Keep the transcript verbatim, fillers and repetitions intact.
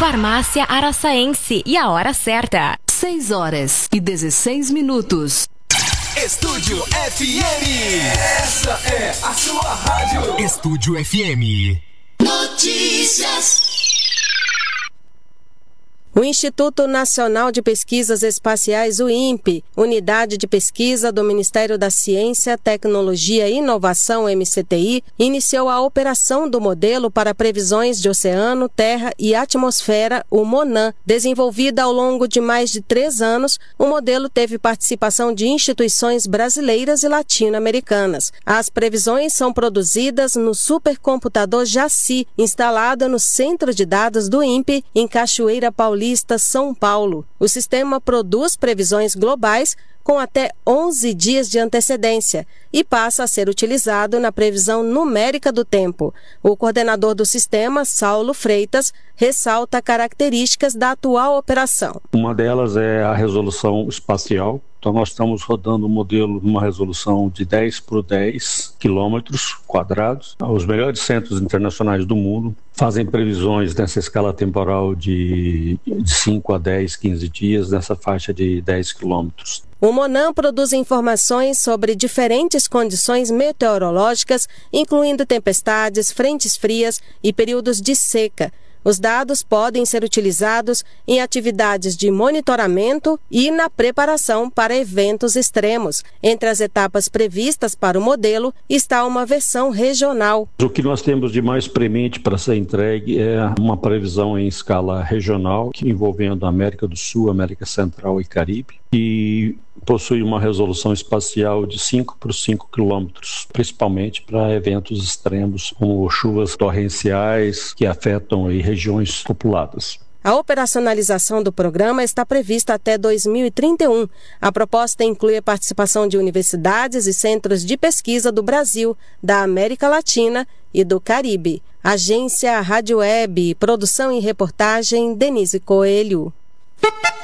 Farmácia Araçaense e a hora certa. seis horas e dezesseis minutos. Estúdio F M. Essa é a sua rádio. Estúdio F M. Notícias. O Instituto Nacional de Pesquisas Espaciais, o INPE, unidade de pesquisa do Ministério da Ciência, Tecnologia e Inovação, M C T I, iniciou a operação do modelo para previsões de oceano, terra e atmosfera, o MONAN. Desenvolvida ao longo de mais de três anos, o modelo teve participação de instituições brasileiras e latino-americanas. As previsões são produzidas no supercomputador Jaci, instalado no Centro de Dados do INPE, em Cachoeira Paulista, São Paulo. O sistema produz previsões globais com até onze dias de antecedência e passa a ser utilizado na previsão numérica do tempo. O coordenador do sistema, Saulo Freitas, ressalta características da atual operação. Uma delas é a resolução espacial. Então nós estamos rodando o modelo numa resolução de dez por dez quilômetros quadrados. Os melhores centros internacionais do mundo fazem previsões nessa escala temporal de, de cinco a dez, quinze dias, nessa faixa de dez quilômetros. O MONAN produz informações sobre diferentes condições meteorológicas, incluindo tempestades, frentes frias e períodos de seca. Os dados podem ser utilizados em atividades de monitoramento e na preparação para eventos extremos. Entre as etapas previstas para o modelo está uma versão regional. O que nós temos de mais premente para ser entregue é uma previsão em escala regional, envolvendo a América do Sul, América Central e Caribe, e possui uma resolução espacial de cinco por cinco quilômetros, principalmente para eventos extremos, como chuvas torrenciais que afetam aí regiões populadas. A operacionalização do programa está prevista até dois mil e trinta e um. A proposta inclui a participação de universidades e centros de pesquisa do Brasil, da América Latina e do Caribe. Agência Rádio Web, produção e reportagem Denise Coelho.